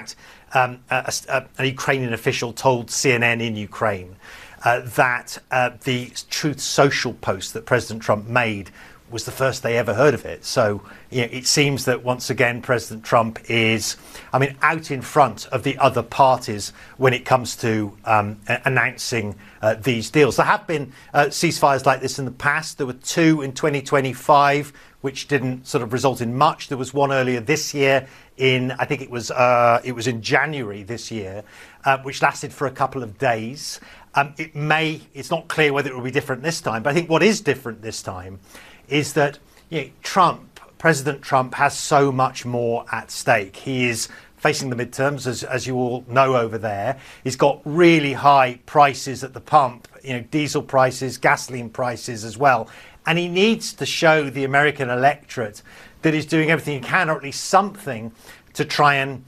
fact, an Ukrainian official told CNN in Ukraine that the Truth Social post that President Trump made was the first they ever heard of it. So it seems that once again President Trump is, out in front of the other parties when it comes to announcing these deals. There have been ceasefires like this in the past. There were 2 in 2025 which didn't sort of result in much. There was one earlier this year I think it was in January this year, which lasted for a couple of days. It's not clear whether it will be different this time, but I think what is different this time is that President Trump has so much more at stake. He is facing the midterms, as you all know over there. He's got really high prices at the pump, diesel prices, gasoline prices as well. And he needs to show the American electorate that he's doing everything he can, or at least something, to try and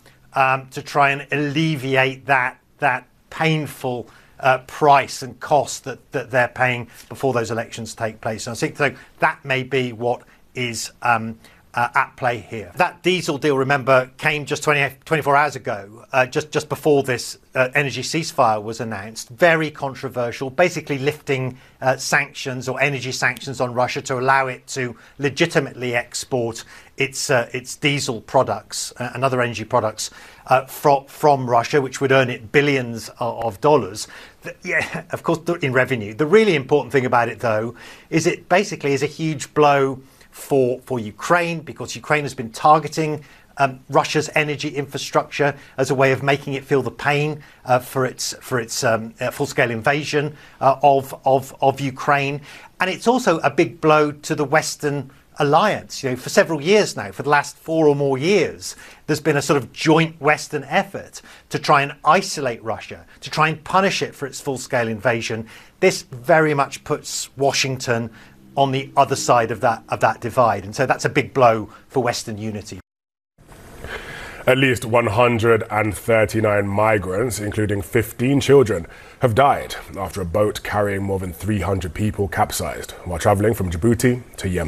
alleviate that painful price and cost that they're paying before those elections take place. And I think so that may be what is at play here. That diesel deal, remember, came just 24 hours ago, just before this energy ceasefire was announced. Very controversial, basically lifting sanctions or energy sanctions on Russia to allow it to legitimately export its diesel products and other energy products from Russia, which would earn it billions of dollars. Yeah, of course, in revenue. The really important thing about it, though, is it basically is a huge blow for Ukraine, because Ukraine has been targeting Russia's energy infrastructure as a way of making it feel the pain for its full-scale invasion of Ukraine. And it's also a big blow to the Western alliance. For several years now, for the last 4 or more years, there's been a sort of joint Western effort to try and isolate Russia, to try and punish it for its full-scale invasion. This very much puts Washington on the other side of that divide. And so that's a big blow for Western unity. At least 139 migrants, including 15 children, have died after a boat carrying more than 300 people capsized while travelling from Djibouti to Yemen.